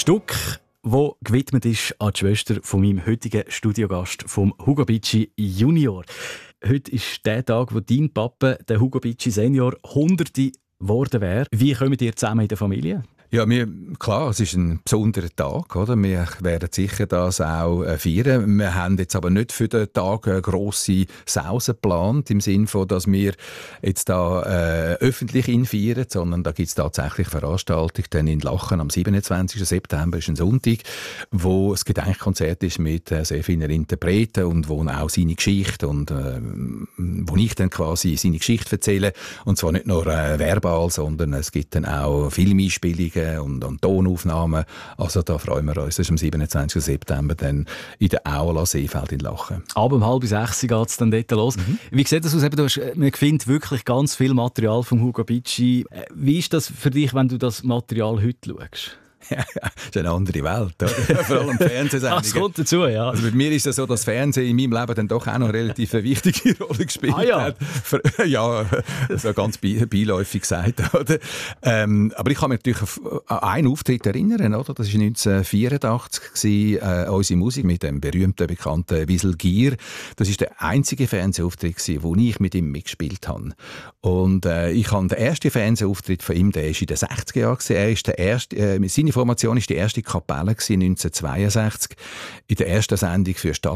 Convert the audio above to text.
Stück, wo gewidmet ist an die Schwester von meinem heutigen Studiogast, vom Hugo Bicci Junior. Heute ist der Tag, wo dein Papa, der Hugo Bicci Senior, Hunderte geworden wäre. Wie kommt ihr zusammen in der Familie? Ja, klar, es ist ein besonderer Tag, oder? Wir werden sicher das auch feiern. Wir haben jetzt aber nicht für den Tag eine grosse Sause geplant, im Sinne von, dass wir jetzt da öffentlich ihn feiern, sondern da gibt es tatsächlich Veranstaltungen dann in Lachen am 27. September, ist ein Sonntag, wo das Gedenkkonzert ist mit sehr vielen Interpreten und wo auch seine Geschichte und wo ich dann quasi seine Geschichte erzähle. Und zwar nicht nur verbal, sondern es gibt dann auch Filmeinspielungen und Tonaufnahmen. Also da freuen wir uns. Das ist am 27. September dann in der Aula Seefeld in Lachen. Ab um 5:30 geht es dann dort los. Wie sieht das aus? Man findet wirklich ganz viel Material von Hugo Bicci. Wie ist das für dich, wenn du das Material heute schaust? Ja, das ist eine andere Welt, oder? Vor allem Fernsehsendungen. Das kommt dazu, ja. Also bei mir ist es so, dass Fernsehen in meinem Leben dann doch auch noch eine relativ wichtige Rolle gespielt hat. Ja, so ganz beiläufig gesagt. Oder? Aber ich kann mich natürlich an einen Auftritt erinnern. Oder? Das war 1984, unsere Musik mit dem berühmten, bekannten Wiesel Gier. Das war der einzige Fernsehauftritt, wo ich mit ihm mitgespielt habe. Und ich habe den ersten Fernsehauftritt von ihm, der war in den 60er Jahren. Er ist der erste, seine Formation war die erste Kapelle 1962 in der ersten Sendung für